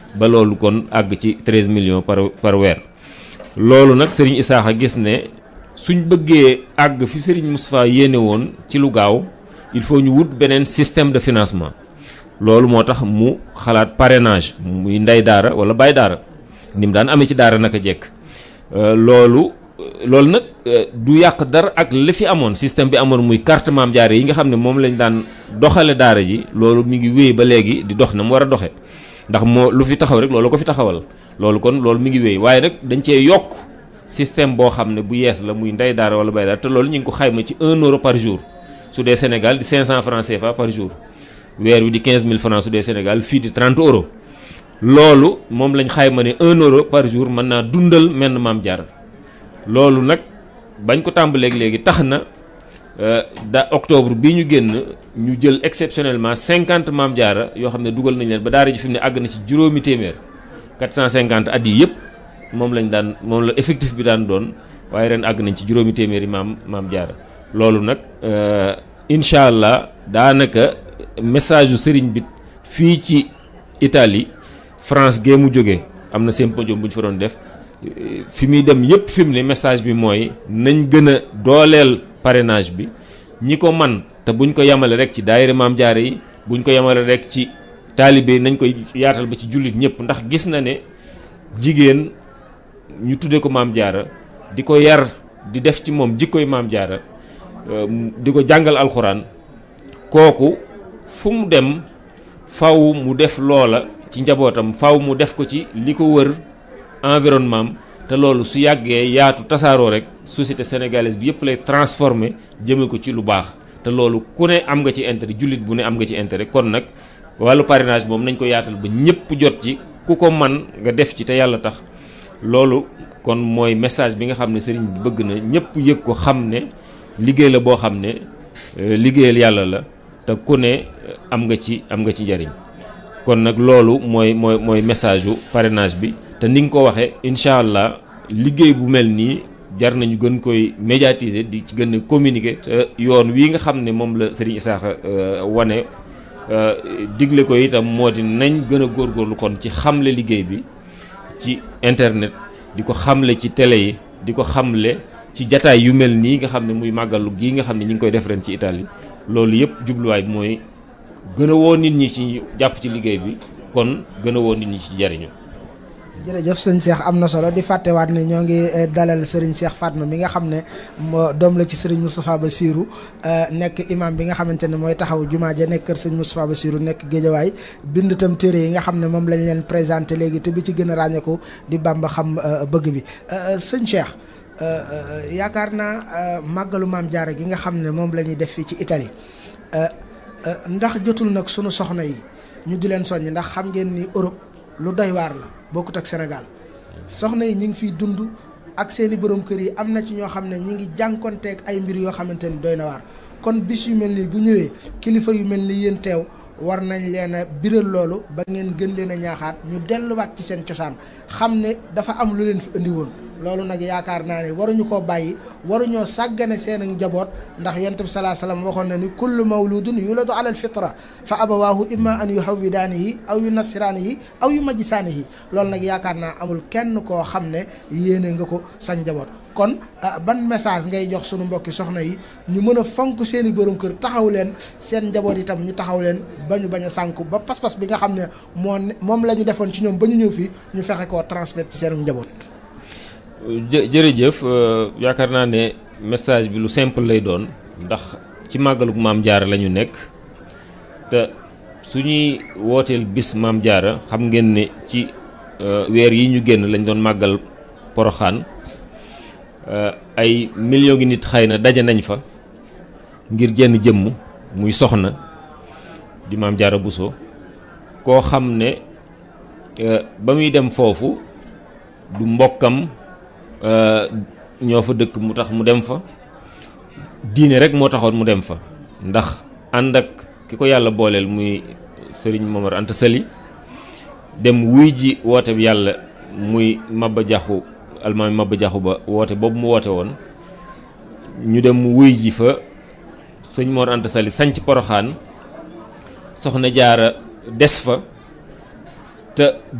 ba loolu kon àgg ci 13 millions par weer. loolu nag Serigne Isaaxa gis ne suñ bëggee àgg fi Serigne Moustapha yéene woon ci lu gaaw il faut ñu wut beneen système de financement. loolu moo tax mu xalaat parrainage muy ndey daara wala baay daara ni mu daan amee ci daara naka jekk loolu nag du yàq dara ak li fi amoon système bi amoon muy carte Maam Jaara yi nga xam ne moom lañ daan doxale daara ji loolu mi ngi wéy ba léegi di dox na mu war a doxe ndax moo lu fi taxaw rek loolu ko fi taxawal loolu kon loolu mi ngi wéy waaye nag dañ cee yokk système boo xam ne bu yees la muy ndey daara wala baay daara te loolu ñu ngi ko xayma ci 1 euro par jour su dee Sénégal di 500 francs CFA par jour weer wi di 15000 francs su dee Sénégal fii di 30 euros loolu moom lañ xayma ne 1 euro par jour mën naa dundal menn Maam Jaara loolu nag bañ ko tàmbaleeg léegi tax na octobre bii ñu génn ñu jël exceptionnellement 50 Maam Jaara yoo xam ne dugal nañ leen ba daara ji fi mu ne àgg na ci juróomi téeméer 450 at yi yëpp moom la effectif bi daan doon waaye ren àgg nañ ci juróomi téeméeri Maam Jaara loolu nag incha allah daanaka message yu sëriñ bi fii ci Italie France gee mu jógee am na symposium bu ñu fa doon def fi muy dem yëpp fi mu ne message bi mooy nañ gën a dooleel parrainage bi ñi ko man te buñ ko yemale rek ci daayira Maam Jaara yi buñ ko yemale rek ci taalibe nañ koy yaatal ba ci jullit ñëpp ndax gis na ne jigéen ñu tudde ko Maam Jaara di ko yar di def ci moom jikkoy Maam Jaara di ko jàngal alxuraan kooku fu mu dem faw mu def loola ci njabootam faw mu def ko ci li ko wër environnement te loolu su yàggee yaatu tasaaroo rek société sénégalaise bi yëpp lay transformer jëme ko ci lu baax te loolu ku ne am nga ci intérêt jullit bu ne am nga ci intérêt kon nag wàllu parrainage moom nañ ko yaatal ba ñëpp jot ci ku ko man nga def ci te yàlla tax loolu kon mooy message bi nga xam ne sëriñ bi bëgg na ñëpp yëg ko xam ne liggéey la boo xam ne liggéeyal yàlla la te ku ne am nga ci njariñ kon nag loolu mooy message u parrainage bi te ni nga ko waxee incha allah liggéey bu mel nii jar nañu gën koy médiatiser di ci gën a communiquer te yoon wii nga xam ne moom la Serigne Isaaxa wane digle ko itam moo di nañ gën a góorgóorlu kon ci xamle liggéey bi ci internet di ko xamle ci télé yi di ko xamle ci jataay yu mel nii nga xam ne muy màggalu gii nga xam ne ñu ngi koy def ren ci Italie loolu yëpp jubluwaay bi mooy gën a woo nit ñi ci jàpp ci liggéey bi kon gën a woo nit ñi ci jariñu jërëjëf sëñ Cheikh am na solo di fàttewaat ne ñoo ngi dalal Serigne Cheikh Fatma mi nga xam ne doom la ci Serigne Moustapha Bassirou nekk imam bi nga xamante ne mooy taxaw jumaa ja nekk kër Serigne Moustapha Bassirou nekk Géejawaay bind itam téere yi nga xam ne moom lañ leen présenté léegi te bi ci gën a ràññeeku di Bamba xam bëgg bi sëñ Cheikh yaakaar naa màggalu Maam Jaara gi nga xam ne moom la ñuy def fii ci Italie ndax jotul nag sunu soxna yi ñu di leen soññ ndax xam ngeen ni Europe lu doy waar la bokkut ak Sénégal soxna yi ñu ngi fiy dund ak seeni borom kër yi am na ci ñoo xam ne ñu ngi jànkonteeg ay mbir yoo xamante ni doy na waar kon bis yu mel nii bu ñëwee kilifa yu mel ni yéen teew war nañ leen a biral loolu ba ngeen gën leen a ñaaxaat ñu delluwaat ci seen cosaan xam ne dafa am lu leen fi indi woon loolu nag yaakaar naa ne waruñu koo bàyyi waruñoo sàggane seen ak njaboot ndax yonent bi salaa salaam waxoon na ni kullu mawludun yuladu ala alfitra fa abawaahu imma an yuhawwidaanihi aw yunassiraanihi aw yumajjisaanihi loolu nag yaakaar naa amul kenn koo xam ne yéene nga ko sa njaboot kon ban message ngay jox sunu mbokki soxna yi ñu mën a fonk seen i borom kër taxaw leen seen njaboot itam ñu taxaw leen ba ñu bañ a sànku ba pas-pas bi nga xam ne moom la ñu defoon ci ñoom ba ñu ñëw fii ñu fexe koo transmettre ci seen njaboot. jërëjëf yaakaar naa ne message bi lu simple lay doon ndax ci màggalu Maam Jaara la ñu nekk te su ñuy wooteel bis Maam Jaara xam ngeen ne ci weer yi ñu génn lañ doon màggal Poroxaan ay millions ngi nit xëy na daje nañ fa ngir jenn jëmm muy soxna di Maam Jaara Buso koo xam ne ba muy dem foofu du mbokkam ñoo fa dëkk mu tax mu dem fa diine rek moo taxoon mu dem fa ndax ànd ak ki ko yàlla booleel muy Sëriñ Momar Anta Sali dem wuy ji woote bi yàlla muy Maba Jaxu almaami Maba Jaxu Ba woote boobu mu woote woon ñu dem wuy ji fa Sëriñ Mor Anta Sali sanc Poroxaan soxna Jaara des fa te